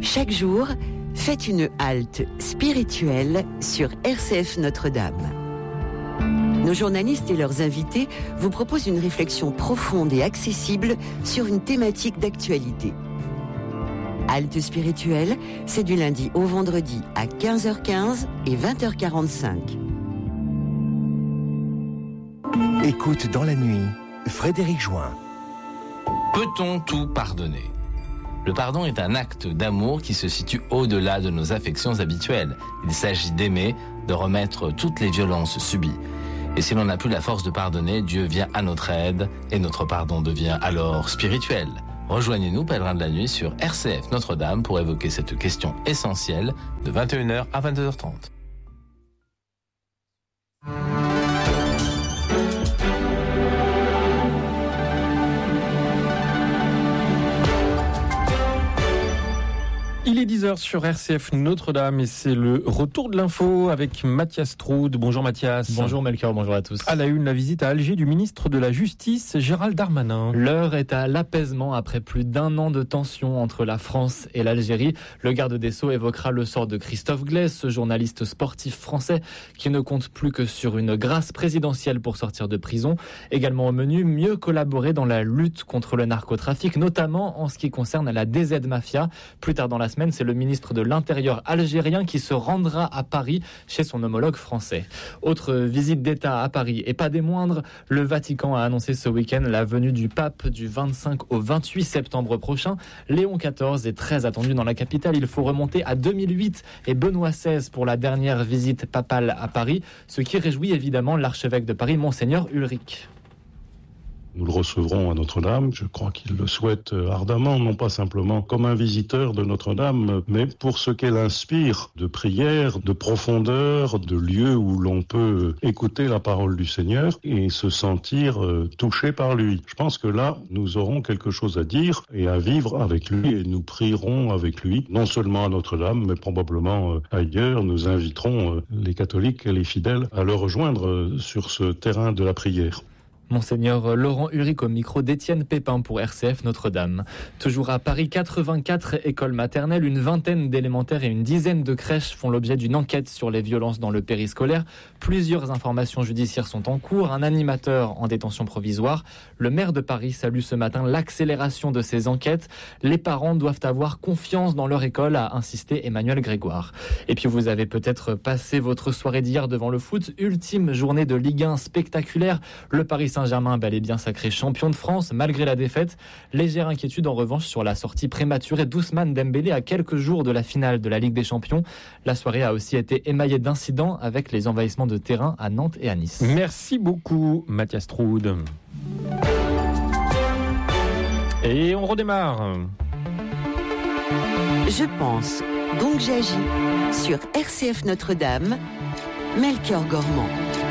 Chaque jour, faites une halte spirituelle sur RCF Notre-Dame. Nos journalistes et leurs invités vous proposent une réflexion profonde et accessible sur une thématique d'actualité. Halte spirituelle, c'est du lundi au vendredi à 15h15 et 20h45. Écoute dans la nuit, Frédéric Join. Peut-on tout pardonner ? Le pardon est un acte d'amour qui se situe au-delà de nos affections habituelles. Il s'agit d'aimer, de remettre toutes les violences subies. Et si l'on n'a plus la force de pardonner, Dieu vient à notre aide et notre pardon devient alors spirituel. Rejoignez-nous, pèlerins de la nuit, sur RCF Notre-Dame pour évoquer cette question essentielle de 21h à 22h30. Il est 10h sur RCF Notre-Dame et c'est le retour de l'info avec Mathias Troude. Bonjour Mathias. Bonjour Melchior, bonjour à tous. À la une, la visite à Alger du ministre de la Justice, Gérald Darmanin. L'heure est à l'apaisement après plus d'un an de tension entre la France et l'Algérie. Le garde des Sceaux évoquera le sort de Christophe Glaise, ce journaliste sportif français qui ne compte plus que sur une grâce présidentielle pour sortir de prison. Également au menu, mieux collaborer dans la lutte contre le narcotrafic, notamment en ce qui concerne la DZ Mafia. Plus tard dans la semaine, c'est le ministre de l'Intérieur algérien qui se rendra à Paris chez son homologue français. Autre visite d'État à Paris, et pas des moindres, le Vatican a annoncé ce week-end la venue du pape du 25 au 28 septembre prochain. Léon XIV est très attendu dans la capitale. Il faut remonter à 2008 et Benoît XVI pour la dernière visite papale à Paris, ce qui réjouit évidemment l'archevêque de Paris, Monseigneur Ulrich. Nous le recevrons à Notre-Dame, je crois qu'il le souhaite ardemment, non pas simplement comme un visiteur de Notre-Dame, mais pour ce qu'elle inspire de prière, de profondeur, de lieu où l'on peut écouter la parole du Seigneur et se sentir touché par lui. Je pense que là, nous aurons quelque chose à dire et à vivre avec lui et nous prierons avec lui, non seulement à Notre-Dame, mais probablement ailleurs. Nous inviterons les catholiques et les fidèles à le rejoindre sur ce terrain de la prière. Monseigneur Laurent Ulrich au micro d'Étienne Pépin pour RCF Notre-Dame. Toujours à Paris, 84 écoles maternelles, une vingtaine d'élémentaires et une dizaine de crèches font l'objet d'une enquête sur les violences dans le périscolaire. Plusieurs informations judiciaires sont en cours, un animateur en détention provisoire. Le maire de Paris salue ce matin l'accélération de ces enquêtes. Les parents doivent avoir confiance dans leur école, a insisté Emmanuel Grégoire. Et puis vous avez peut-être passé votre soirée d'hier devant le foot. Ultime journée de Ligue 1 spectaculaire. Le Paris Saint-Germain bel et bien sacré champion de France malgré la défaite. Légère inquiétude en revanche sur la sortie prématurée d'Ousmane Dembélé à quelques jours de la finale de la Ligue des Champions. La soirée a aussi été émaillée d'incidents avec les envahissements de terrain à Nantes et à Nice. Merci beaucoup Mathias Troude. Et on redémarre. Je pense, donc j'agis sur RCF Notre-Dame, Melchior Gormand.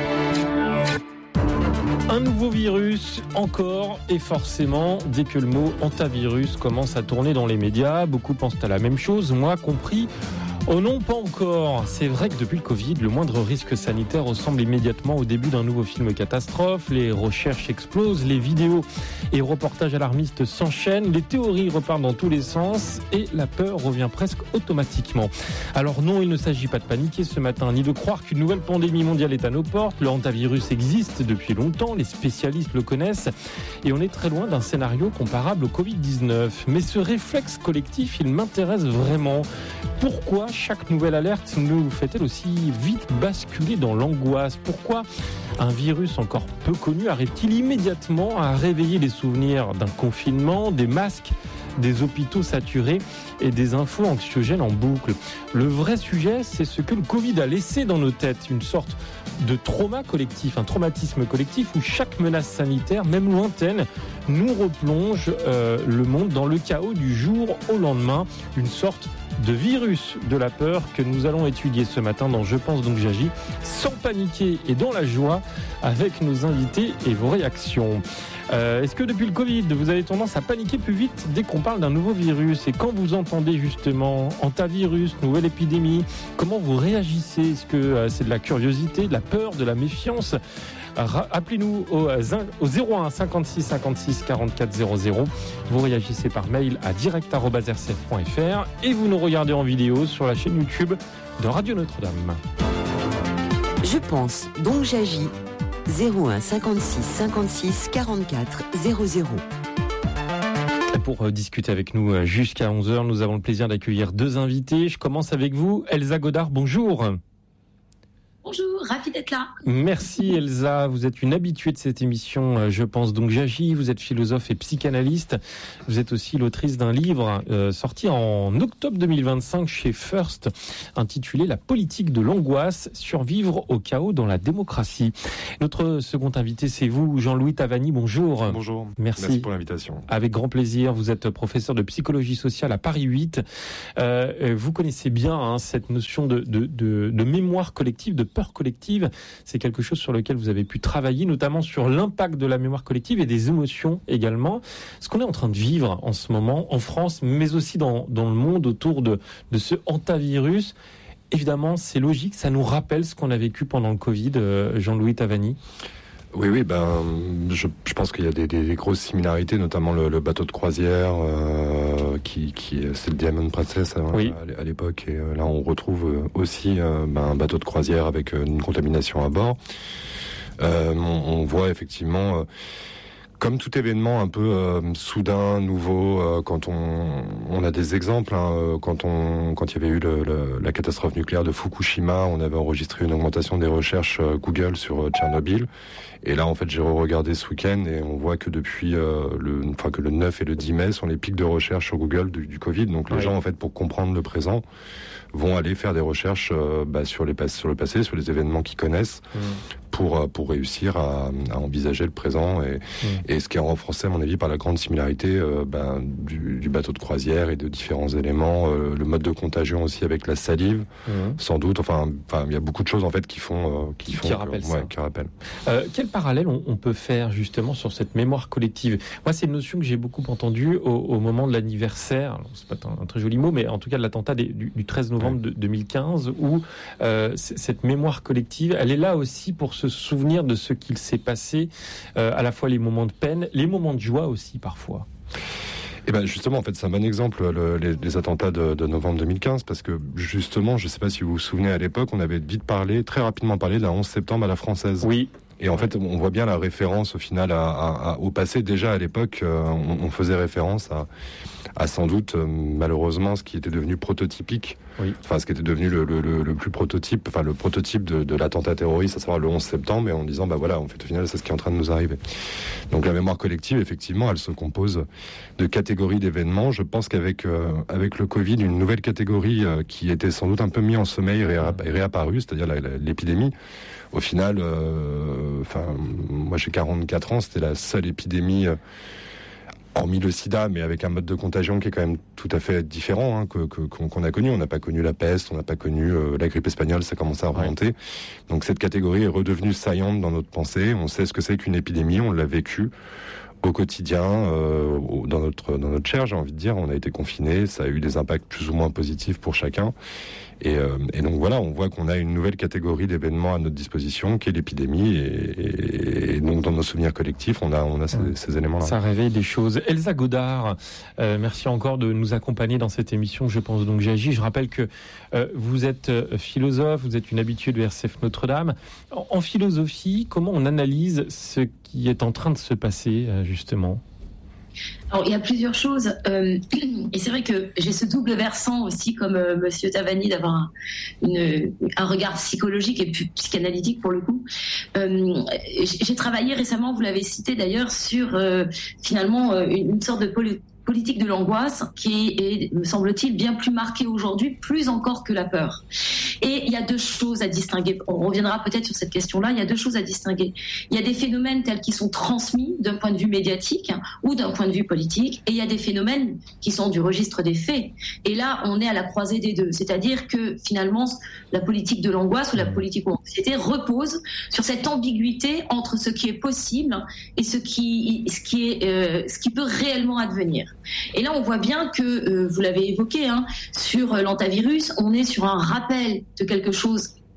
Un nouveau virus, encore et forcément, dès que le mot hantavirus commence à tourner dans les médias, beaucoup pensent à la même chose, moi compris. Oh non, pas encore. C'est vrai que depuis le Covid, le moindre risque sanitaire ressemble immédiatement au début d'un nouveau film catastrophe. Les recherches explosent, les vidéos et reportages alarmistes s'enchaînent, les théories repartent dans tous les sens et la peur revient presque automatiquement. Alors non, il ne s'agit pas de paniquer ce matin, ni de croire qu'une nouvelle pandémie mondiale est à nos portes. Le hantavirus existe depuis longtemps, les spécialistes le connaissent et on est très loin d'un scénario comparable au Covid-19. Mais ce réflexe collectif, il m'intéresse vraiment. Pourquoi chaque nouvelle alerte nous fait-elle aussi vite basculer dans l'angoisse ? Pourquoi un virus encore peu connu arrive-t-il immédiatement à réveiller les souvenirs d'un confinement, des masques, des hôpitaux saturés et des infos anxiogènes en boucle ? Le vrai sujet, c'est ce que le Covid a laissé dans nos têtes, une sorte de trauma collectif, un traumatisme collectif où chaque menace sanitaire, même lointaine, nous replonge le monde dans le chaos du jour au lendemain, une sorte de virus de la peur que nous allons étudier ce matin dans Je pense donc j'agis, sans paniquer et dans la joie avec nos invités et vos réactions. Est-ce que depuis le Covid, vous avez tendance à paniquer plus vite dès qu'on parle d'un nouveau virus ? Et quand vous entendez justement hantavirus, nouvelle épidémie, comment vous réagissez ? Est-ce que c'est de la curiosité, de la peur, de la méfiance ? Appelez-nous au 01 56 56 44 00. Vous réagissez par mail à direct@rcf.fr et vous nous regardez en vidéo sur la chaîne YouTube de Radio Notre-Dame. Je pense, donc j'agis. 01 56 56 44 00. Pour discuter avec nous jusqu'à 11h, nous avons le plaisir d'accueillir deux invités. Je commence avec vous, Elsa Godard, bonjour. Bonjour, ravi d'être là. Merci Elsa, vous êtes une habituée de cette émission Je pense donc j'agis, vous êtes philosophe et psychanalyste, vous êtes aussi l'autrice d'un livre sorti en octobre 2025 chez First, intitulé La politique de l'angoisse, survivre au chaos dans la démocratie. Notre second invité c'est vous, Jean-Louis Tavani, bonjour. Bonjour, merci pour l'invitation. Avec grand plaisir, vous êtes professeur de psychologie sociale à Paris 8, vous connaissez bien cette notion de mémoire collective, de peur collective, c'est quelque chose sur lequel vous avez pu travailler, notamment sur l'impact de la mémoire collective et des émotions également. Ce qu'on est en train de vivre en ce moment en France, mais aussi dans le monde autour de ce hantavirus, évidemment, c'est logique, ça nous rappelle ce qu'on a vécu pendant le Covid, Jean-Louis Tavani. Oui, je pense qu'il y a des grosses similarités, notamment le bateau de croisière, qui c'est le Diamond Princess à l'époque, et là on retrouve aussi un bateau de croisière avec une contamination à bord. On voit effectivement, comme tout événement un peu soudain, nouveau, quand on a des exemples, quand il y avait eu la catastrophe nucléaire de Fukushima, on avait enregistré une augmentation des recherches Google sur Tchernobyl. Et là, en fait, j'ai regardé ce week-end et on voit que depuis que le 9 et le 10 mai sont les pics de recherche sur Google du Covid. Donc les gens, en fait, pour comprendre le présent, vont aller faire des recherches sur le passé, sur les événements qu'ils connaissent, pour réussir à envisager le présent. Et ce qui est renforcé, à mon avis, par la grande similarité du bateau de croisière et de différents éléments, le mode de contagion aussi avec la salive, sans doute. Enfin, il y a beaucoup de choses en fait qui rappellent ça. Qui rappellent. Quel parallèle on peut faire justement sur cette mémoire collective? Moi, c'est une notion que j'ai beaucoup entendue au moment de l'anniversaire. Alors, c'est pas un très joli mot, mais en tout cas de l'attentat du 13 novembre 2015, où cette mémoire collective, elle est là aussi pour se souvenir de ce qu'il s'est passé, à la fois les moments de peine, les moments de joie aussi parfois. Et justement, en fait, c'est un bon exemple, les attentats de novembre 2015, parce que justement, je ne sais pas si vous vous souvenez, à l'époque, on avait très rapidement parlé de la 11 septembre à la française. Oui. Et en fait, on voit bien la référence au final au passé. Déjà à l'époque, on faisait référence à sans doute, malheureusement, ce qui était devenu prototypique. Oui. Enfin, ce qui était devenu le plus prototype, enfin le prototype de l'attentat terroriste, à savoir le 11 septembre, et en disant, en fait, au final, c'est ce qui est en train de nous arriver. Donc la mémoire collective, effectivement, elle se compose de catégories d'événements. Je pense qu'avec le Covid, une nouvelle catégorie qui était sans doute un peu mise en sommeil est réapparue, c'est-à-dire l'épidémie. Au final, moi j'ai 44 ans, c'était la seule épidémie, hormis le sida, mais avec un mode de contagion qui est quand même tout à fait différent qu'on a connu. On n'a pas connu la peste, on n'a pas connu la grippe espagnole, ça commençait à remonter. Ouais. Donc cette catégorie est redevenue saillante dans notre pensée. On sait ce que c'est qu'une épidémie, on l'a vécu au quotidien, dans notre chair, j'ai envie de dire. On a été confinés, ça a eu des impacts plus ou moins positifs pour chacun. Et donc voilà, on voit qu'on a une nouvelle catégorie d'événements à notre disposition, qui est l'épidémie. Et donc dans nos souvenirs collectifs, on a ces éléments-là. Ça réveille des choses. Elsa Godard, merci encore de nous accompagner dans cette émission. Je pense donc j'agis. Je rappelle que vous êtes philosophe, vous êtes une habituée de RCF Notre-Dame. En philosophie, comment on analyse ce qui est en train de se passer, justement ? Alors, il y a plusieurs choses, et c'est vrai que j'ai ce double versant aussi, comme Monsieur Tavani, d'avoir un regard psychologique et psychanalytique pour le coup. J'ai travaillé récemment, vous l'avez cité d'ailleurs, sur finalement une sorte de politique de l'angoisse qui est, me semble-t-il, bien plus marquée aujourd'hui, plus encore que la peur. Et il y a deux choses à distinguer. On reviendra peut-être sur cette question-là. Il y a deux choses à distinguer. Il y a des phénomènes tels qu'ils sont transmis d'un point de vue médiatique ou d'un point de vue politique, et il y a des phénomènes qui sont du registre des faits. Et là, on est à la croisée des deux. C'est-à-dire que finalement, la politique de l'angoisse ou la politique de l'anxiété repose sur cette ambiguïté entre ce qui est possible et ce qui peut réellement advenir. Et là, on voit bien que, vous l'avez évoqué, sur l'hantavirus, on est sur un rappel de quelque chose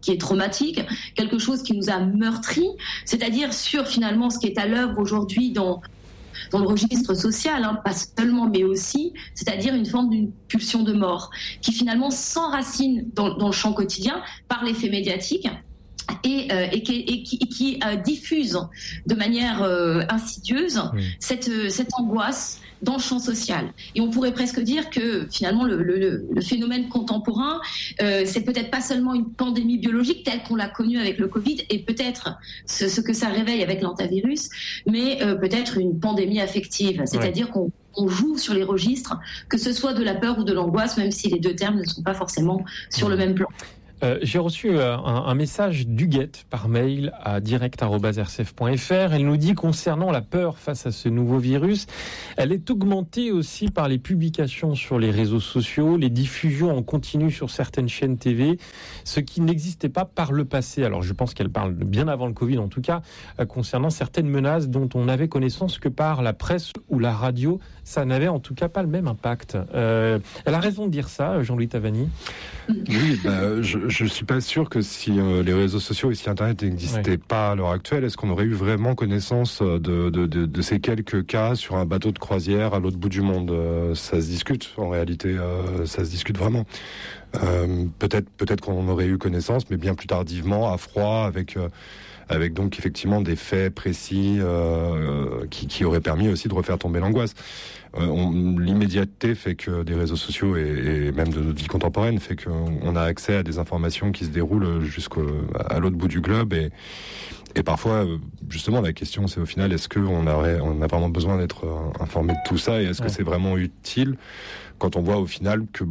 qui est traumatique, quelque chose qui nous a meurtris, c'est-à-dire sur finalement ce qui est à l'œuvre aujourd'hui dans le registre social, pas seulement, mais aussi, c'est-à-dire une forme d'une pulsion de mort, qui finalement s'enracine dans le champ quotidien par l'effet médiatique et qui diffuse de manière insidieuse cette angoisse dans le champ social. Et on pourrait presque dire que finalement le phénomène contemporain, c'est peut-être pas seulement une pandémie biologique telle qu'on l'a connue avec le Covid, et peut-être ce que ça réveille avec l'antivirus, mais peut-être une pandémie affective, c'est-à-dire qu'on joue sur les registres, que ce soit de la peur ou de l'angoisse, même si les deux termes ne sont pas forcément sur le même plan. J'ai reçu un message d'Huguette par mail à direct@rcf.fr. Elle nous dit concernant la peur face à ce nouveau virus, elle est augmentée aussi par les publications sur les réseaux sociaux, les diffusions en continu sur certaines chaînes TV, ce qui n'existait pas par le passé. Alors je pense qu'elle parle bien avant le Covid en tout cas, concernant certaines menaces dont on n'avait connaissance que par la presse ou la radio. Ça n'avait en tout cas pas le même impact. Elle a raison de dire ça, Jean-Louis Tavani. Oui, je suis pas sûr que si les réseaux sociaux et si Internet n'existaient pas à l'heure actuelle, est-ce qu'on aurait eu vraiment connaissance de ces quelques cas sur un bateau de croisière à l'autre bout du monde. Ça se discute en réalité, ça se discute vraiment. Peut-être qu'on aurait eu connaissance, mais bien plus tardivement, à froid, avec donc effectivement des faits précis qui auraient permis aussi de refaire tomber l'angoisse. L'immédiateté fait que des réseaux sociaux et même de notre vie contemporaine fait qu'on a accès à des informations qui se déroulent jusqu'à l'autre bout du globe et parfois justement la question c'est au final est-ce qu'on a vraiment besoin d'être informé de tout ça et est-ce que c'est vraiment utile quand on voit au final que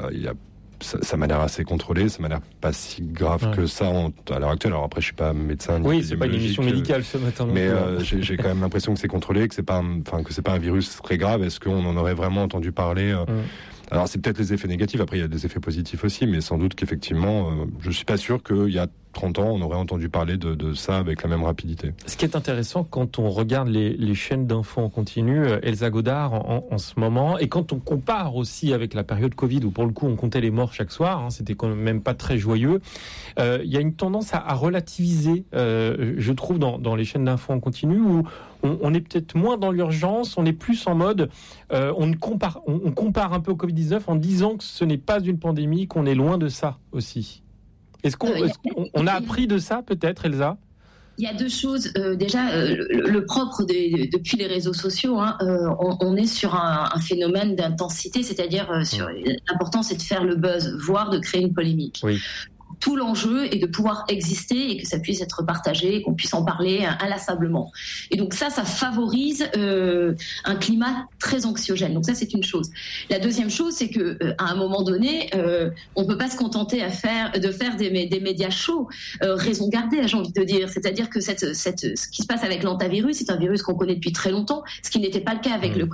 ça m'a l'air assez contrôlé, ça m'a l'air pas si grave que ça à l'heure actuelle. Alors après, je suis pas médecin. Oui, c'est pas une émission médicale ce matin. Mais j'ai quand même l'impression que c'est contrôlé, que c'est pas un virus très grave. Est-ce qu'on en aurait vraiment entendu parler Alors c'est peut-être les effets négatifs. Après, il y a des effets positifs aussi, mais sans doute qu'effectivement, je suis pas sûr qu'il y a 30 ans, on aurait entendu parler de ça avec la même rapidité. Ce qui est intéressant quand on regarde les chaînes d'infos en continu, Elsa Godard en ce moment, et quand on compare aussi avec la période Covid où pour le coup on comptait les morts chaque soir, c'était quand même pas très joyeux, il y a une tendance à relativiser, je trouve, dans les chaînes d'infos en continu où on est peut-être moins dans l'urgence, on est plus en mode, on compare un peu au Covid-19 en disant que ce n'est pas une pandémie, qu'on est loin de ça aussi. Est-ce qu'on a appris de ça, peut-être, Elsa ? Il y a deux choses. Déjà, le propre depuis les réseaux sociaux, on est sur un phénomène d'intensité, c'est-à-dire l'important, c'est de faire le buzz, voire de créer une polémique. Oui. Tout l'enjeu est de pouvoir exister et que ça puisse être partagé, et qu'on puisse en parler inlassablement. Et donc ça favorise un climat très anxiogène. Donc ça, c'est une chose. La deuxième chose, c'est que à un moment donné, on peut pas se contenter de faire des médias chauds. Raison gardée, j'ai envie de dire. C'est-à-dire que ce qui se passe avec l'antivirus, c'est un virus qu'on connaît depuis très longtemps, ce qui n'était pas le cas avec le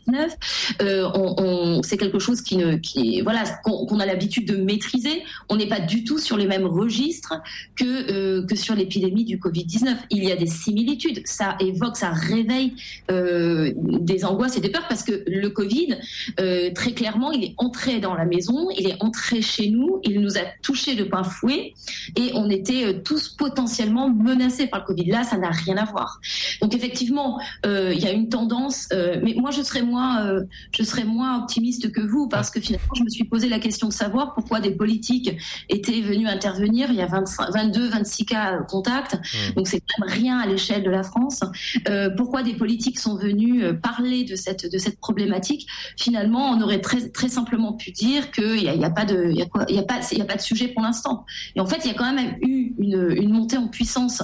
Covid-19. C'est quelque chose qu'on a l'habitude de maîtriser. On n'est pas du tout sur les mêmes registres que sur l'épidémie du Covid-19. Il y a des similitudes. Ça évoque, ça réveille des angoisses et des peurs parce que le Covid, très clairement, il est entré dans la maison, il est entré chez nous, il nous a touchés de plein fouet et on était tous potentiellement menacés par le Covid. Là, ça n'a rien à voir. Donc effectivement, il y a une tendance, mais moi je serais moins optimiste que vous parce que finalement, je me suis posé la question de savoir pourquoi des politiques étaient venus intervenir. Il y a 26 cas contacts, donc c'est quand même rien à l'échelle de la France. Pourquoi des politiques sont venus parler de cette problématique? Finalement, on aurait très, très simplement pu dire qu'il n'y a pas de sujet pour l'instant. Et en fait, il y a quand même eu une montée en puissance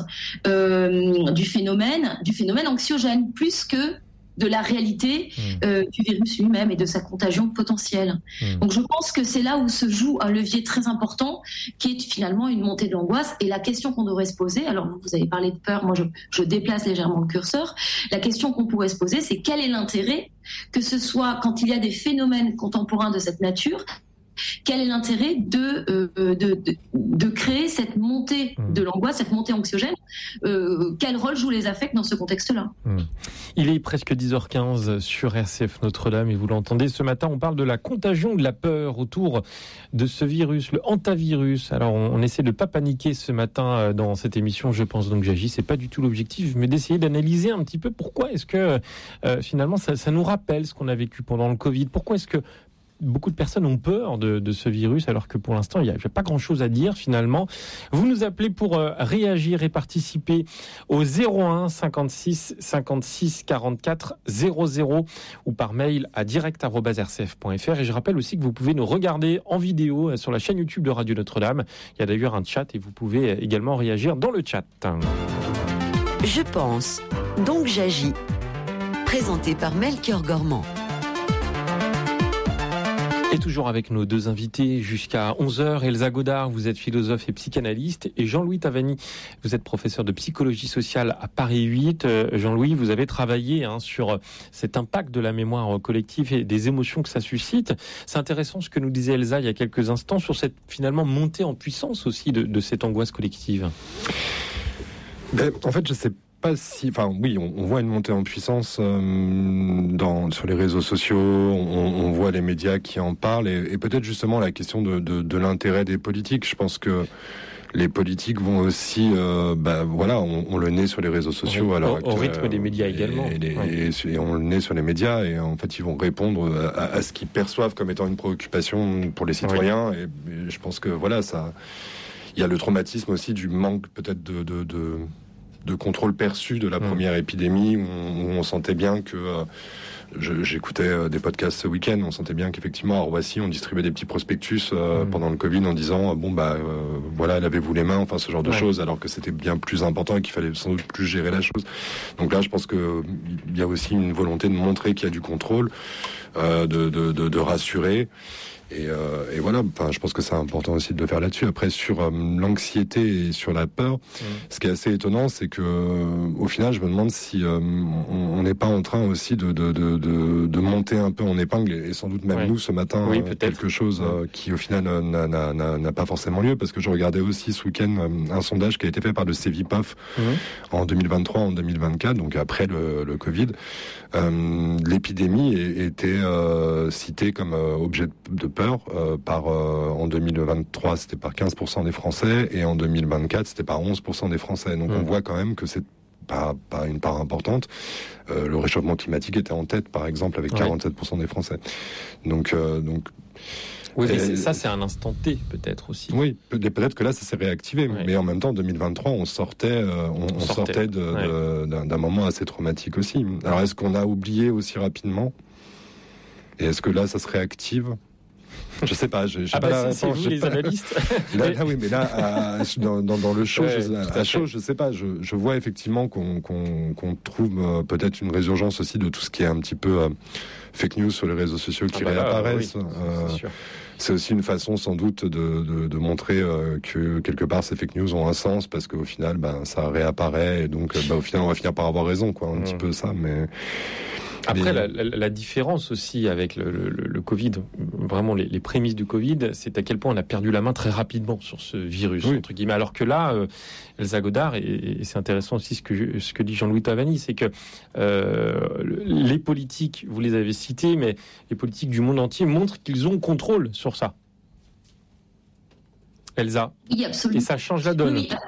du phénomène anxiogène, plus que de la réalité du virus lui-même et de sa contagion potentielle. Donc je pense que c'est là où se joue un levier très important qui est finalement une montée de l'angoisse. Et la question qu'on devrait se poser, alors vous avez parlé de peur, moi je déplace légèrement le curseur, la question qu'on pourrait se poser, c'est quel est l'intérêt que ce soit quand il y a des phénomènes contemporains de cette nature, quel est l'intérêt de créer cette montée de l'angoisse, cette montée anxiogène? Quel rôle jouent les affects dans ce contexte-là? Il est presque 10h15 sur RCF Notre-Dame et vous l'entendez, ce matin on parle de la contagion de la peur autour de ce virus, le hantavirus. Alors on essaie de ne pas paniquer ce matin dans cette émission, je pense donc j'agis, c'est pas du tout l'objectif, mais d'essayer d'analyser un petit peu pourquoi est-ce que finalement ça nous rappelle ce qu'on a vécu pendant le Covid. Pourquoi est-ce que beaucoup de personnes ont peur de ce virus alors que pour l'instant il n'y a pas grand-chose à dire finalement. Vous nous appelez pour réagir et participer au 01 56 56 44 00 ou par mail à direct@rcf.fr. Et je rappelle aussi que vous pouvez nous regarder en vidéo sur la chaîne YouTube de Radio Notre-Dame. Il y a d'ailleurs un chat et vous pouvez également réagir dans le chat. Je pense, donc j'agis. Présenté par Melchior Gormand. Et toujours avec nos deux invités jusqu'à 11h, Elsa Godard, vous êtes philosophe et psychanalyste, et Jean-Louis Tavani, vous êtes professeur de psychologie sociale à Paris 8. Jean-Louis, vous avez travaillé sur cet impact de la mémoire collective et des émotions que ça suscite. C'est intéressant ce que nous disait Elsa il y a quelques instants sur cette finalement montée en puissance aussi de cette angoisse collective. En fait, je sais pas si, enfin oui, on voit une montée en puissance sur les réseaux sociaux, on voit les médias qui en parlent et peut-être justement la question de l'intérêt des politiques. Je pense que les politiques vont aussi, on le nez sur les réseaux sociaux au rythme des médias également, et on le nez sur les médias et en fait ils vont répondre à ce qu'ils perçoivent comme étant une préoccupation pour les citoyens et je pense que ça, il y a le traumatisme aussi du manque peut-être de contrôle perçu de la première épidémie où on sentait bien que j'écoutais des podcasts ce week-end, on sentait bien qu'effectivement à Roissy on distribuait des petits prospectus pendant le Covid en disant lavez-vous les mains, enfin ce genre de choses, alors que c'était bien plus important et qu'il fallait sans doute plus gérer la chose. Donc là je pense que il y a aussi une volonté de montrer qu'il y a du contrôle, de rassurer. Et voilà, je pense que c'est important aussi de le faire là-dessus. Après, sur l'anxiété et sur la peur, ce qui est assez étonnant, c'est que au final, je me demande si on n'est pas en train aussi de monter un peu en épingle, et sans doute même nous ce matin, quelque chose qui au final n'a pas forcément lieu, parce que je regardais aussi ce week-end un sondage qui a été fait par le Cevipof en 2023, en 2024, donc après le Covid. L'épidémie était citée comme objet de peur en 2023 c'était par 15% des Français et en 2024 c'était par 11% des Français. Donc on voit quand même que c'est pas une part importante. Le réchauffement climatique était en tête par exemple avec 47% des Français. Donc oui, mais ça c'est un instant T peut-être aussi. Oui, peut-être que là ça s'est réactivé, mais en même temps en 2023 on sortait d'un moment assez traumatique aussi. Alors est-ce qu'on a oublié aussi rapidement et est-ce que là ça se réactive? Je sais pas, j'ai pas la réponse. C'est vous les analystes. Oui, mais là, dans le show, je sais pas. Je vois effectivement qu'on trouve peut-être une résurgence aussi de tout ce qui est un petit peu fake news sur les réseaux sociaux qui réapparaissent. C'est aussi une façon sans doute de montrer que quelque part ces fake news ont un sens parce qu'au final, ça réapparaît et donc au final on va finir par avoir raison, quoi, un petit peu ça, mais. Après, la différence aussi avec le Covid, vraiment les prémices du Covid, c'est à quel point on a perdu la main très rapidement sur ce virus, entre guillemets. Alors que là, Elsa Godard, et c'est intéressant aussi ce que dit Jean-Louis Tavani, c'est que les politiques, vous les avez cités, mais les politiques du monde entier montrent qu'ils ont contrôle sur ça. Elsa. Oui, absolument. Et ça change la donne. Oui.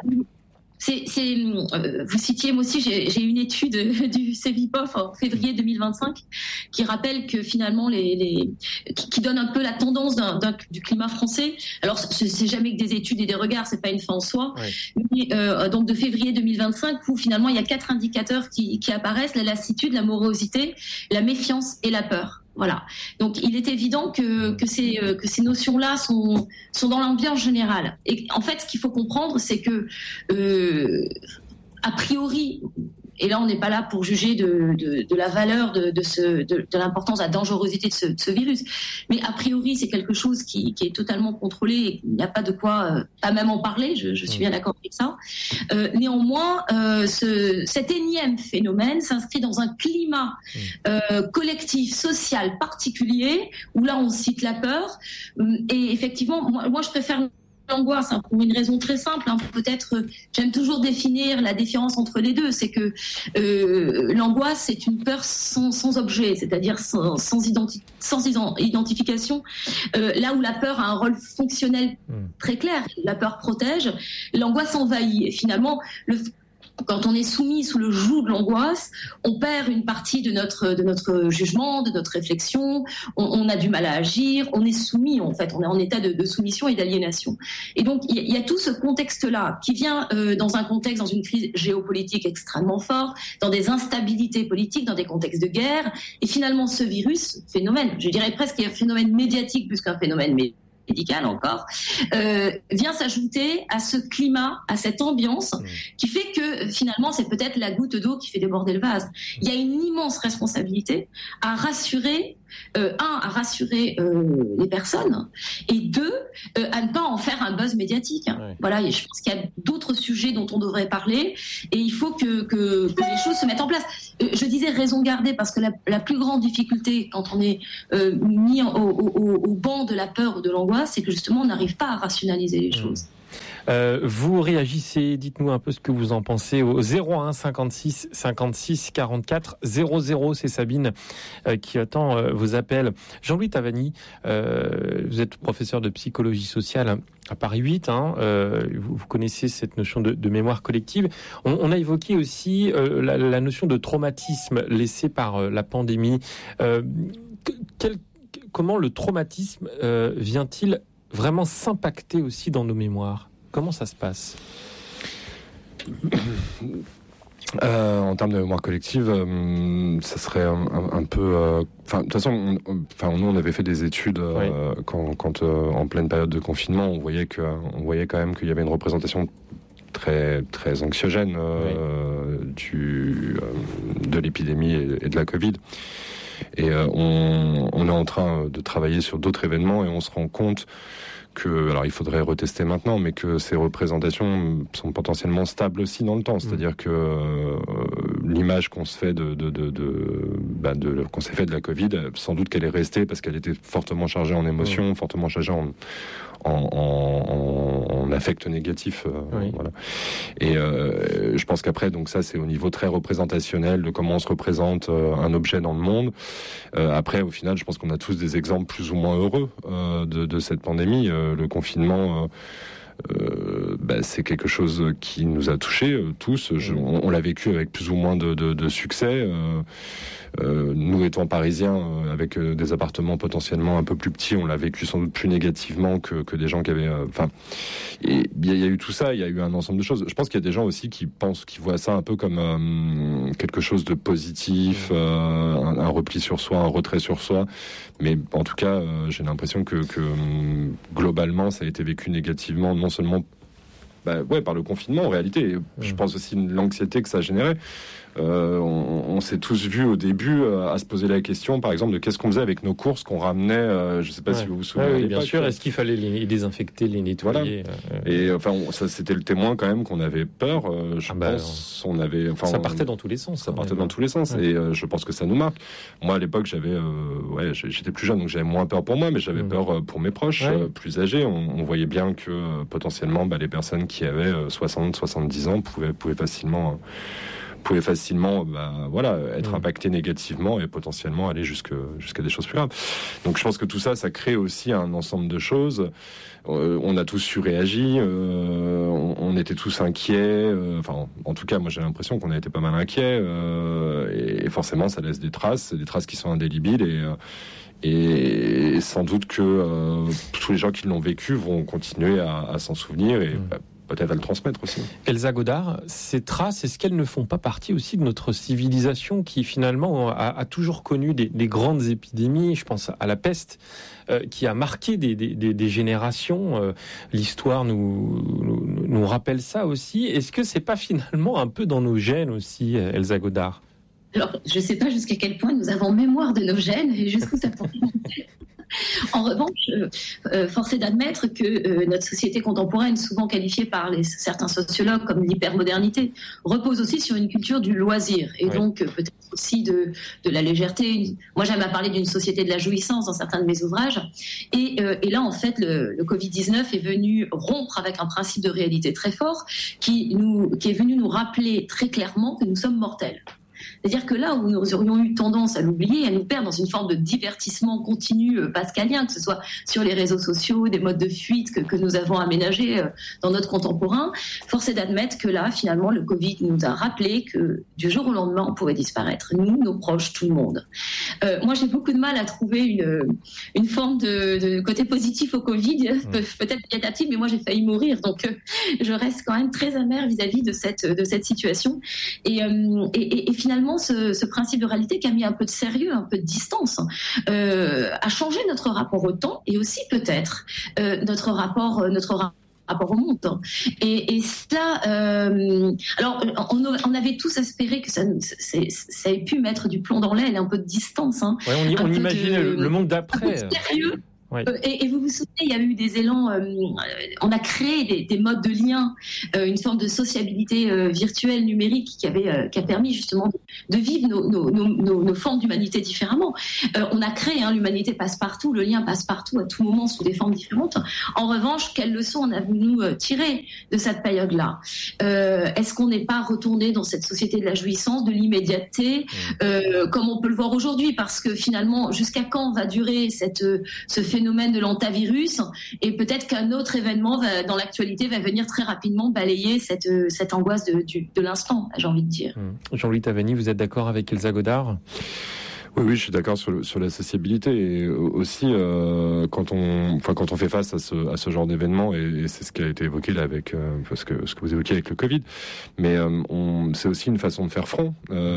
Vous citiez, moi aussi, j'ai une étude du Cevipof en février 2025 qui rappelle que finalement qui donne un peu la tendance du climat français. Alors c'est jamais que des études et des regards, c'est pas une fin en soi. Mais, donc de février 2025 où finalement il y a 4 indicateurs qui apparaissent: la lassitude, la morosité, la méfiance et la peur. Voilà. Donc, il est évident que ces notions-là sont dans l'ambiance générale. Et en fait, ce qu'il faut comprendre, c'est que, a priori, et là, on n'est pas là pour juger de la valeur de l'importance, de la dangerosité de ce virus, mais a priori, c'est quelque chose qui est totalement contrôlé et qu'il n'y a pas de quoi, pas même en parler, je suis bien d'accord avec ça. Néanmoins, cet énième phénomène s'inscrit dans un climat collectif, social particulier, où là on cite la peur. Et effectivement, moi je préfère l'angoisse, pour une raison très simple. Peut-être, j'aime toujours définir la différence entre les deux. C'est que l'angoisse, c'est une peur sans objet, c'est-à-dire sans identification. Là où la peur a un rôle fonctionnel très clair, la peur protège, l'angoisse envahit. Et finalement, quand on est soumis sous le joug de l'angoisse, on perd une partie de notre jugement, de notre réflexion, on a du mal à agir, on est soumis en fait, on est en état de soumission et d'aliénation. Et donc il y a tout ce contexte-là qui vient dans un contexte, dans une crise géopolitique extrêmement forte, dans des instabilités politiques, dans des contextes de guerre, et finalement ce phénomène, je dirais presque qu'il y a un phénomène médiatique plus qu'un phénomène médical encore, vient s'ajouter à ce climat, à cette ambiance qui fait que finalement c'est peut-être la goutte d'eau qui fait déborder le vase. Il y a une immense responsabilité à rassurer, à rassurer les personnes, et deux, à ne pas en faire un buzz médiatique. Voilà, et je pense qu'il y a d'autres sujets dont on devrait parler, et il faut que les choses se mettent en place. Je disais raison gardée parce que la plus grande difficulté quand on est mis au banc de la peur ou de l'angoisse, c'est que justement on n'arrive pas à rationaliser les choses. Vous réagissez, dites-nous un peu ce que vous en pensez au 01 56 56 44 00. C'est Sabine qui attend vos appels. Jean-Louis Tavani, vous êtes professeur de psychologie sociale à Paris 8. Vous connaissez cette notion de mémoire collective. On a évoqué aussi la notion de traumatisme laissé par la pandémie. Comment le traumatisme vient-il vraiment s'impacter aussi dans nos mémoires? Comment ça se passe? En termes de mémoire collective, ça serait un peu... de toute façon, nous on avait fait des études quand en pleine période de confinement, on voyait quand même qu'il y avait une représentation très très anxiogène de l'épidémie et de la Covid. Et on est en train de travailler sur d'autres événements et on se rend compte que, alors il faudrait retester maintenant, mais que ces représentations sont potentiellement stables aussi dans le temps. C'est-à-dire que l'image qu'on se fait qu'on s'est fait de la Covid, sans doute qu'elle est restée parce qu'elle était fortement chargée en émotions, fortement chargée en affect négatif. Voilà. Et je pense qu'après, donc ça c'est au niveau très représentationnel de comment on se représente un objet dans le monde. Après, au final, je pense qu'on a tous des exemples plus ou moins heureux de cette pandémie. Le confinement, c'est quelque chose qui nous a touchés tous. On l'a vécu avec plus ou moins de succès. Nous étant parisiens, avec des appartements potentiellement un peu plus petits, on l'a vécu sans doute plus négativement que des gens qui avaient... il y a eu tout ça, il y a eu un ensemble de choses. Je pense qu'il y a des gens aussi qui voient ça un peu comme quelque chose de positif, un repli sur soi, un retrait sur soi. Mais en tout cas, j'ai l'impression que globalement, ça a été vécu négativement, non seulement par le confinement en réalité. Je pense aussi l'anxiété que ça a généré. On s'est tous vus au début à se poser la question, par exemple, de qu'est-ce qu'on faisait avec nos courses qu'on ramenait. Je ne sais pas si vous vous souvenez. Oui, bien sûr. Est-ce qu'il fallait les désinfecter, les nettoyer? Et ça, c'était le témoin quand même qu'on avait peur. Je pense on avait. Ça partait dans tous les sens. Ça partait dans tous les sens. Et je pense que ça nous marque. Moi, à l'époque, j'étais plus jeune, donc j'avais moins peur pour moi, mais j'avais peur pour mes proches plus âgés. On voyait bien que potentiellement, les personnes qui avaient 60, 70 ans pouvaient facilement être impacté négativement et potentiellement aller jusqu'à des choses plus graves. Donc je pense que tout ça crée aussi un ensemble de choses. On a tous surréagi, on était tous inquiets. En tout cas, moi j'ai l'impression qu'on a été pas mal inquiets. Et forcément, ça laisse des traces qui sont indélébiles. Et sans doute que tous les gens qui l'ont vécu vont continuer à s'en souvenir et peut-être à le transmettre aussi. Elsa Godard, ces traces, est-ce qu'elles ne font pas partie aussi de notre civilisation qui finalement a toujours connu des grandes épidémies? Je pense à la peste qui a marqué des générations. L'histoire nous rappelle ça aussi. Est-ce que c'est pas finalement un peu dans nos gènes aussi, Elsa Godard? Alors, je ne sais pas jusqu'à quel point nous avons mémoire de nos gènes et jusqu'où ça peut remonter. En revanche, force est d'admettre que notre société contemporaine, souvent qualifiée par certains sociologues comme l'hypermodernité, repose aussi sur une culture du loisir et donc peut-être aussi de la légèreté. Moi, j'aime à parler d'une société de la jouissance dans certains de mes ouvrages. Et là, en fait, le Covid-19 est venu rompre avec un principe de réalité très fort qui est venu nous rappeler très clairement que nous sommes mortels. C'est-à-dire que là où nous aurions eu tendance à l'oublier, à nous perdre dans une forme de divertissement continu pascalien, que ce soit sur les réseaux sociaux, des modes de fuite que nous avons aménagés dans notre contemporain, force est d'admettre que là, finalement, le Covid nous a rappelé que du jour au lendemain, on pouvait disparaître. Nous, nos proches, tout le monde. Moi, j'ai beaucoup de mal à trouver une forme de côté positif au Covid, peut-être négatif, mais moi, j'ai failli mourir. Donc, je reste quand même très amère vis-à-vis de cette situation. Et finalement, ce principe de réalité qui a mis un peu de sérieux, un peu de distance, a changé notre rapport au temps et aussi peut-être notre rapport au monde. Et cela, alors on avait tous espéré que ça ait pu mettre du plomb dans l'aile, un peu de distance. Hein, ouais, on imagine le monde d'après. Sérieux. Oui. Et vous vous souvenez, il y a eu des élans, on a créé des modes de lien, une forme de sociabilité virtuelle, numérique qui a permis justement de vivre nos formes d'humanité différemment. On a créé, l'humanité passe partout, le lien passe partout à tout moment sous des formes différentes. En revanche, quelles leçons en avons-nous tiré de cette période-là ? Est-ce qu'on n'est pas retourné dans cette société de la jouissance, de l'immédiateté, comme on peut le voir aujourd'hui ? Parce que finalement, jusqu'à quand va durer ce phénomène de l'antavirus, et peut-être qu'un autre événement dans l'actualité va venir très rapidement balayer cette angoisse de l'instant, j'ai envie de dire. Jean-Louis Tavani, vous êtes d'accord avec Elsa Godard ? Oui, je suis d'accord sur la sociabilité et aussi quand on fait face à ce genre d'événement, et c'est ce qui a été évoqué là avec ce que vous évoquiez avec le Covid, mais c'est aussi une façon de faire front.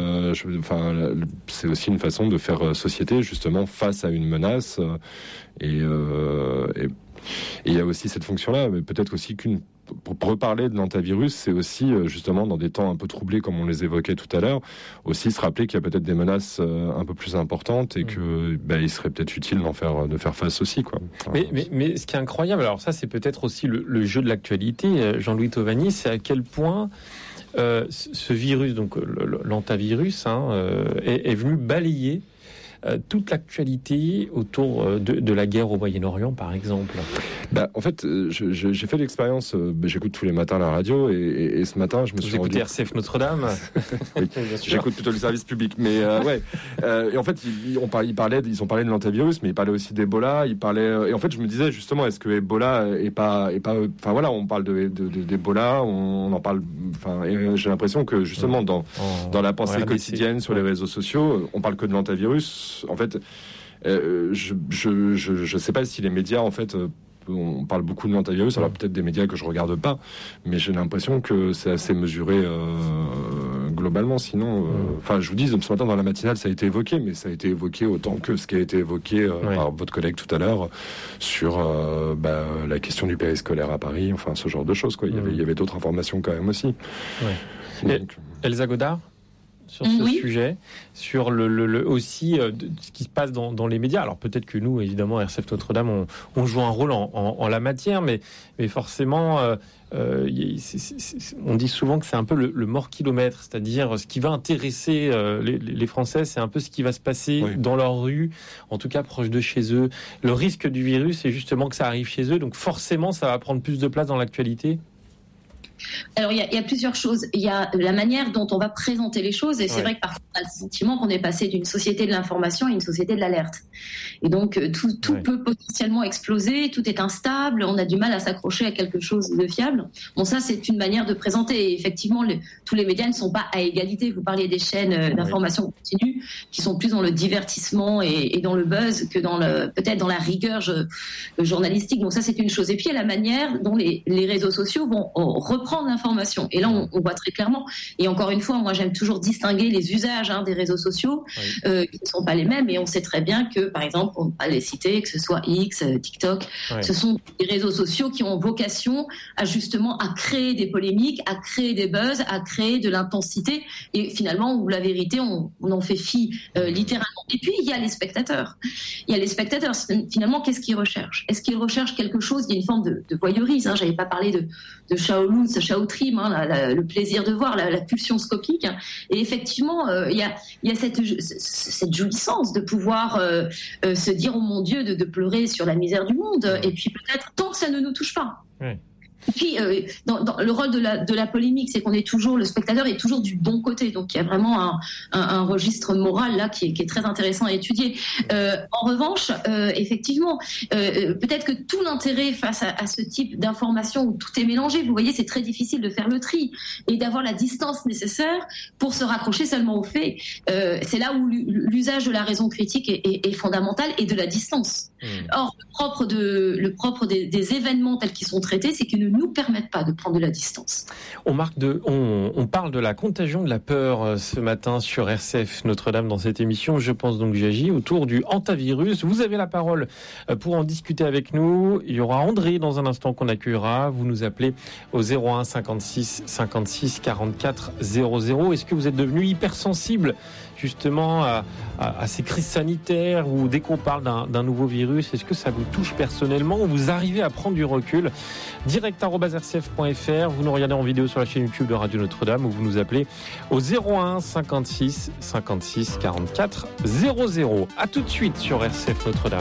C'est aussi une façon de faire société justement face à une menace et il y a aussi cette fonction-là, mais peut-être aussi pour reparler de l'antavirus, c'est aussi justement dans des temps un peu troublés comme on les évoquait tout à l'heure, aussi se rappeler qu'il y a peut-être des menaces un peu plus importantes et que il serait peut-être utile de faire face aussi, quoi. Mais ce qui est incroyable, alors ça c'est peut-être aussi le jeu de l'actualité, Jean-Louis Tavani, c'est à quel point ce virus, donc l'antavirus, est venu balayer toute l'actualité autour de la guerre au Moyen-Orient, par exemple. En fait, j'ai fait l'expérience, j'écoute tous les matins la radio, et ce matin, je me suis rendu... Vous écoutez RCF Notre-Dame? Oui, j'écoute plutôt le service public, mais et en fait, ils ont parlé de l'antavirus, mais ils parlaient aussi d'Ebola, et en fait, je me disais justement, est-ce que Ebola est pas, enfin voilà, on parle d'Ebola, on en parle, et j'ai l'impression que justement dans la pensée quotidienne sur les réseaux sociaux, on parle que de l'antavirus. En fait, je sais pas si les médias, en fait, on parle beaucoup de l'antavirus, alors peut-être des médias que je regarde pas, mais j'ai l'impression que c'est assez mesuré globalement. Sinon, je vous dis, ce matin dans la matinale, ça a été évoqué, mais ça a été évoqué autant que ce qui a été évoqué par votre collègue tout à l'heure sur la question du périscolaire à Paris, enfin ce genre de choses, quoi. Il y avait d'autres informations quand même aussi. Ouais. Donc, Elsa Godard, sur ce sujet, sur aussi ce qui se passe dans les médias. Alors peut-être que nous, évidemment, RCF Notre-Dame, on joue un rôle en la matière, mais forcément, on dit souvent que c'est un peu le mort-kilomètre, c'est-à-dire ce qui va intéresser les Français, c'est un peu ce qui va se passer dans leur rue, en tout cas proche de chez eux. Le risque du virus, c'est justement que ça arrive chez eux, donc forcément, ça va prendre plus de place dans l'actualité. Alors, il y a plusieurs choses. Il y a la manière dont on va présenter les choses, et c'est vrai que parfois on a le sentiment qu'on est passé d'une société de l'information à une société de l'alerte. Et donc, tout peut potentiellement exploser, tout est instable, on a du mal à s'accrocher à quelque chose de fiable. Bon, ça, c'est une manière de présenter. Et effectivement, tous les médias ne sont pas à égalité. Vous parliez des chaînes d'information continue qui sont plus dans le divertissement et dans le buzz que peut-être dans la rigueur journalistique. Donc ça, c'est une chose. Et puis, il y a la manière dont les réseaux sociaux vont représenter reprendre l'information. Et là, on voit très clairement. Et encore une fois, moi, j'aime toujours distinguer les usages des réseaux sociaux qui ne sont pas les mêmes. Et on sait très bien que, par exemple, on va les citer, que ce soit X, TikTok, ce sont des réseaux sociaux qui ont vocation justement à créer des polémiques, à créer des buzz, à créer de l'intensité. Et finalement, où la vérité, on en fait fi littéralement. Et puis, il y a les spectateurs. Finalement, qu'est-ce qu'ils recherchent ? Est-ce qu'ils recherchent quelque chose ? Il y a une forme de voyeurisme. J'avais pas parlé de Shaolun, Shaotrim, le plaisir de voir, la pulsion scopique. Et effectivement, il y a cette jouissance de pouvoir se dire, oh mon Dieu, de pleurer sur la misère du monde. Et puis peut-être, tant que ça ne nous touche pas. Oui. Et puis, dans le rôle de la polémique, c'est qu'on est toujours, le spectateur est toujours du bon côté. Donc, il y a vraiment un registre moral là qui est très intéressant à étudier. En revanche, effectivement, peut-être que tout l'intérêt face à ce type d'information où tout est mélangé, vous voyez, c'est très difficile de faire le tri et d'avoir la distance nécessaire pour se raccrocher seulement aux faits. C'est là où l'usage de la raison critique est fondamental et de la distance. Or, le propre des événements tels qu'ils sont traités, c'est qu'ils ne nous permettent pas de prendre de la distance. On parle de la contagion de la peur ce matin sur RCF Notre-Dame dans cette émission. Je pense donc j'agis autour du hantavirus. Vous avez la parole pour en discuter avec nous. Il y aura André dans un instant qu'on accueillera. Vous nous appelez au 01 56 56 44 00. Est-ce que vous êtes devenu hypersensible justement à ces crises sanitaires ou dès qu'on parle d'un nouveau virus, est-ce que ça vous touche personnellement ou vous arrivez à prendre du recul ? direct@rcf.fr, vous nous regardez en vidéo sur la chaîne YouTube de Radio Notre-Dame ou vous nous appelez au 01 56 56 44 00. À tout de suite sur RCF Notre-Dame.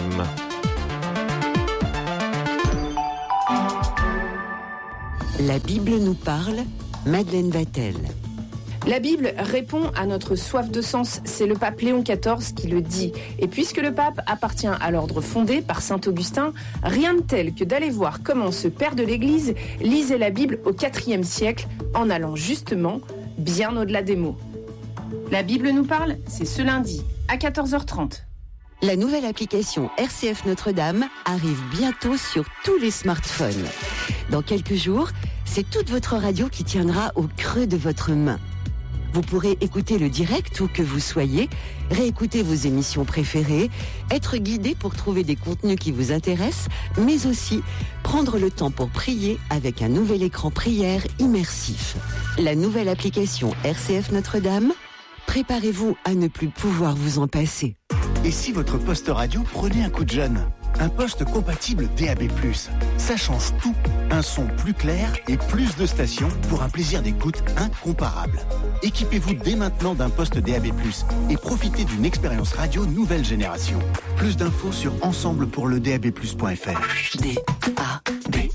La Bible nous parle, Madeleine Vatel. La Bible répond à notre soif de sens, c'est le pape Léon XIV qui le dit. Et puisque le pape appartient à l'ordre fondé par saint Augustin, rien de tel que d'aller voir comment ce père de l'Église lisait la Bible au IVe siècle, en allant justement bien au-delà des mots. La Bible nous parle, c'est ce lundi à 14h30. La nouvelle application RCF Notre-Dame arrive bientôt sur tous les smartphones. Dans quelques jours, c'est toute votre radio qui tiendra au creux de votre main. Vous pourrez écouter le direct où que vous soyez, réécouter vos émissions préférées, être guidé pour trouver des contenus qui vous intéressent, mais aussi prendre le temps pour prier avec un nouvel écran prière immersif. La nouvelle application RCF Notre-Dame, préparez-vous à ne plus pouvoir vous en passer. Et si votre poste radio prenait un coup de jeune ? Un poste compatible DAB+. Ça change tout. Un son plus clair et plus de stations pour un plaisir d'écoute incomparable. Équipez-vous dès maintenant d'un poste DAB+, et profitez d'une expérience radio nouvelle génération. Plus d'infos sur ensemblepourledab+.fr. DAB+.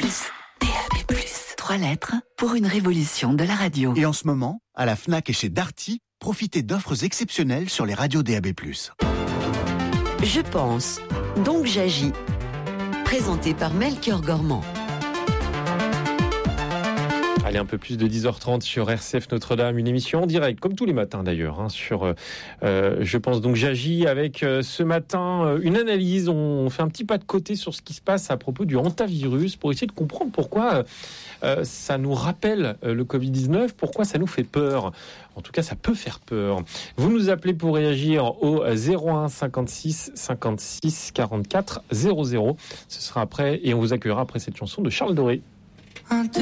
3 lettres pour une révolution de la radio. Et en ce moment, à la Fnac et chez Darty, profitez d'offres exceptionnelles sur les radios DAB+. Je pense, donc j'agis. Présenté par Melchior Gormand. Allez, un peu plus de 10h30 sur RCF Notre-Dame, une émission en direct, comme tous les matins d'ailleurs, sur Je pense donc j'agis avec ce matin une analyse. On fait un petit pas de côté sur ce qui se passe à propos du hantavirus pour essayer de comprendre pourquoi ça nous rappelle le Covid-19, pourquoi ça nous fait peur. En tout cas, ça peut faire peur. Vous nous appelez pour réagir au 01 56 56 44 00. Ce sera après et on vous accueillera après cette chanson de Charles Doré.